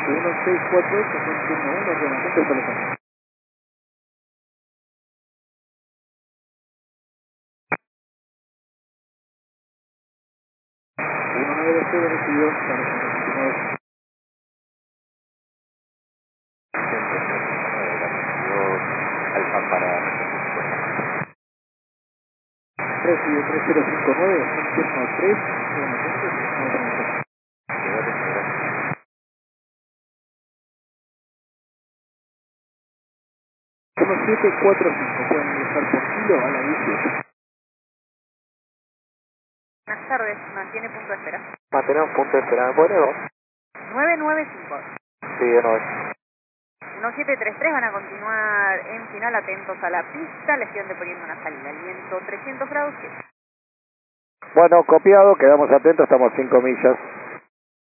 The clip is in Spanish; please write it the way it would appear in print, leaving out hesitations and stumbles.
1648, con turno 1, ordenamiento teléfono. 1920 recibió, para Alfa para recibió 3059, con turno 3, ordenamiento. 1745, pueden ingresar por kilo a la 18. Buenas tardes, mantiene punto de espera. mantenemos punto de espera, ¿me pone vos? 995. Sí, de nuevo. 1733 van a continuar en final, atentos a la pista, les estoy poniendo una salida, el viento 300 grados. Bueno, copiado, quedamos atentos, estamos 5 millas.